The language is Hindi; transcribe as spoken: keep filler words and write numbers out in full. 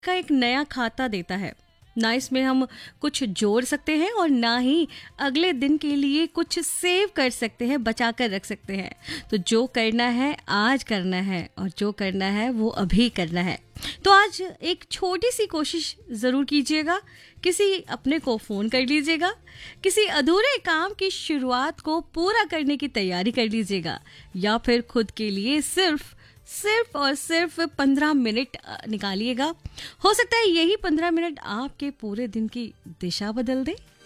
का एक नया खाता देता है। ना इसमें हम कुछ जोड़ सकते हैं और ना ही अगले दिन के लिए कुछ सेव कर सकते हैं, बचा कर रख सकते हैं। तो जो करना है आज करना है और जो करना है वो अभी करना है। तो आज एक छोटी सी कोशिश ज़रूर कीजिएगा, किसी अपने को फ़ोन कर लीजिएगा, किसी अधूरे काम की शुरुआत को पूरा करने की तैयारी कर लीजिएगा, या फिर खुद के लिए सिर्फ सिर्फ और सिर्फ पंद्रह मिनट निकालिएगा। हो सकता है यही पंद्रह मिनट आपके पूरे दिन की दिशा बदल दे।